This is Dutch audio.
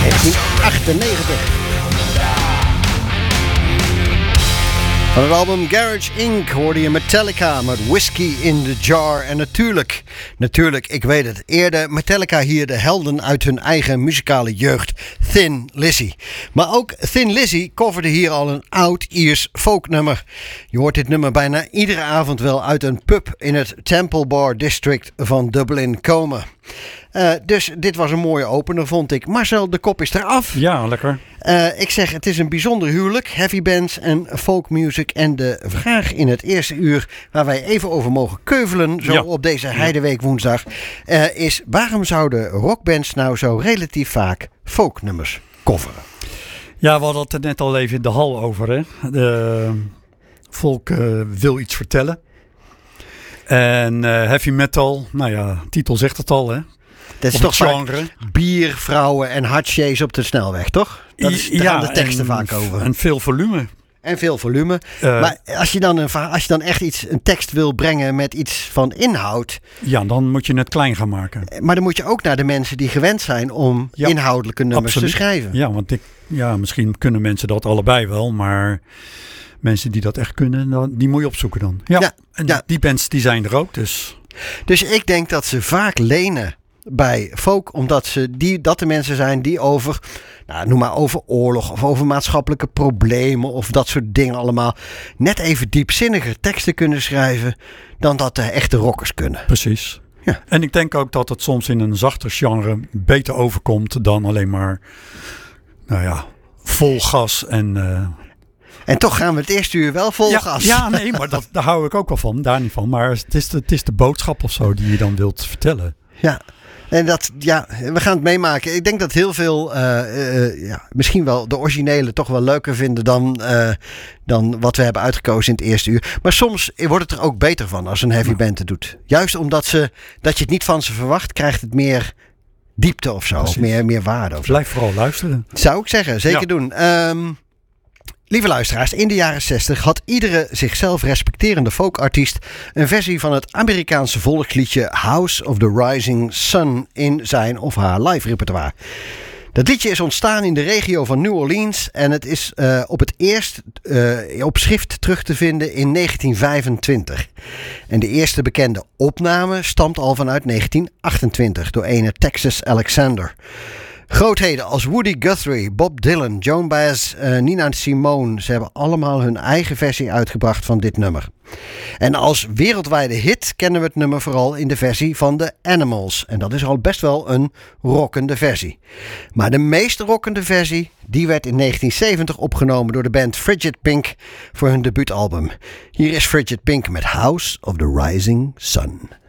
1998. Van het album Garage Inc. hoorde je Metallica met Whiskey in the Jar. En natuurlijk, ik weet het, eerde Metallica hier de helden uit hun eigen muzikale jeugd, Thin Lizzy. Maar ook Thin Lizzy coverde hier al een oud-Iers folknummer. Je hoort dit nummer bijna iedere avond wel uit een pub in het Temple Bar District van Dublin komen. Dus dit was een mooie opener, vond ik. Marcel, de kop is eraf. Ja, lekker. Ik zeg, het is een bijzonder huwelijk. Heavy bands en folk music. En de vraag in het eerste uur, waar wij even over mogen keuvelen, zo op deze heideweek woensdag, is: waarom zouden rockbands nou zo relatief vaak folknummers coveren? Ja, we hadden het er net al even in de hal over. Hè? De folk wil iets vertellen. En heavy metal, nou ja, titel zegt het al, hè. Dat is toch genre. Bier, vrouwen en hartjes op de snelweg, toch? Daar gaan de teksten vaak over. En veel volume. Maar als je dan echt een tekst wil brengen met iets van inhoud. Ja, dan moet je het klein gaan maken. Maar dan moet je ook naar de mensen die gewend zijn om inhoudelijke nummers te schrijven. Ja, want misschien kunnen mensen dat allebei wel, maar mensen die dat echt kunnen, die moet je opzoeken dan. Die bands die zijn er ook, dus. Dus ik denk dat ze vaak lenen bij folk, omdat dat de mensen zijn die over, noem maar over oorlog of over maatschappelijke problemen of dat soort dingen allemaal, net even diepzinniger teksten kunnen schrijven dan dat de echte rockers kunnen. Precies. Ja. En ik denk ook dat het soms in een zachter genre beter overkomt dan alleen maar, vol gas En toch gaan we het eerste uur wel vol gas. Ja, nee, maar daar hou ik ook wel van, daar niet van. Maar het is de boodschap of zo die je dan wilt vertellen. Ja. En we gaan het meemaken. Ik denk dat heel veel misschien wel de originele toch wel leuker vinden dan wat we hebben uitgekozen in het eerste uur. Maar soms wordt het er ook beter van als een heavy band het doet. Juist omdat dat je het niet van ze verwacht, krijgt het meer diepte of zo. Of meer waarde. Blijf vooral luisteren. Zou ik zeggen, zeker doen. Lieve luisteraars, in de jaren 60 had iedere zichzelf respecterende folkartiest een versie van het Amerikaanse volksliedje House of the Rising Sun in zijn of haar live repertoire. Dat liedje is ontstaan in de regio van New Orleans en het is op het eerst op schrift terug te vinden in 1925. En de eerste bekende opname stamt al vanuit 1928 door ene Texas Alexander. Grootheden als Woody Guthrie, Bob Dylan, Joan Baez, Nina Simone, ze hebben allemaal hun eigen versie uitgebracht van dit nummer. En als wereldwijde hit kennen we het nummer vooral in de versie van The Animals. En dat is al best wel een rockende versie. Maar de meest rockende versie, die werd in 1970 opgenomen door de band Frigid Pink voor hun debuutalbum. Hier is Frigid Pink met House of the Rising Sun.